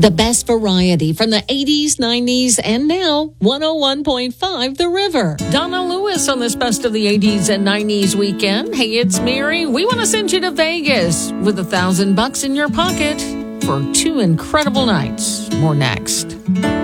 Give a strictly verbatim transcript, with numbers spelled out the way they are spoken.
The best variety from the eighties, nineties, and now one oh one point five The River. Donna Lewis on this Best of the eighties and nineties weekend. Hey, it's Mary. We want to send you to Vegas with a thousand bucks in your pocket for two incredible nights. More next.